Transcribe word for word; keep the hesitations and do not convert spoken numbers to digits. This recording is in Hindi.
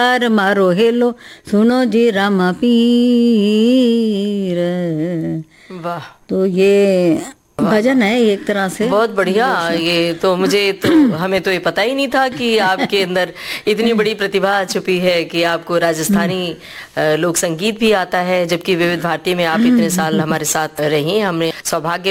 यार मारो हेलो सुनो जी रामा पीर। वाह, तो ये भजन है एक तरह से। बहुत बढ़िया। ये तो मुझे तो हमें तो ये पता ही नहीं था कि आपके अंदर इतनी बड़ी प्रतिभा छुपी है कि आपको राजस्थानी अ, लोक संगीत भी आता है, जबकि विविध भारती में आप इतने साल हमारे साथ रही। हमने सौभाग्य